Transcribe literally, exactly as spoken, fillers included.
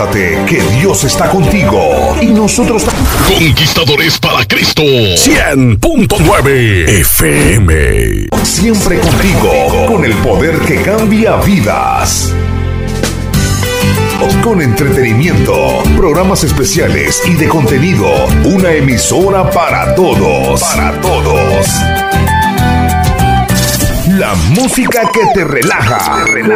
Acuérdate que Dios está contigo y nosotros también. Conquistadores para Cristo cien punto nueve F M. Siempre contigo, con el poder que cambia vidas. Con entretenimiento, programas especiales y de contenido. Una emisora para todos. Para todos. La música que te relaja.